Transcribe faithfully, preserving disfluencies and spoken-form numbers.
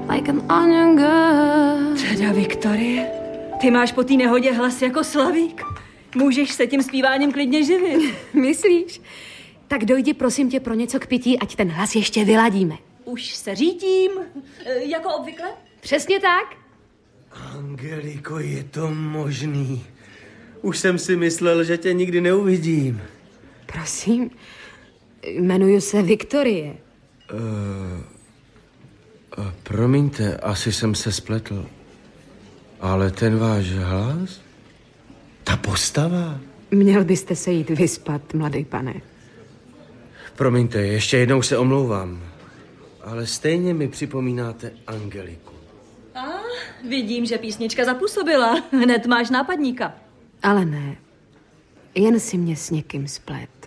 like an onion girl. Teda Viktorie, ty máš po té nehodě hlas jako Slavík. Můžeš se tím zpíváním klidně živit. Myslíš? Tak dojdi prosím tě pro něco k pití, ať ten hlas ještě vyladíme. Už se řídím, jako obvykle. Přesně tak. Angeliko, je to možný. Už jsem si myslel, že tě nikdy neuvidím. Prosím, jmenuji se Viktorie. Uh, uh, promiňte, asi jsem se spletl. Ale ten váš hlas? Ta postava? Měl byste se jít vyspat, mladý pane. Promiňte, ještě jednou se omlouvám. Ale stejně mi připomínáte Angeliku. A vidím, že písnička zapůsobila. Hned máš nápadníka. Ale ne, jen si mě s někým splet.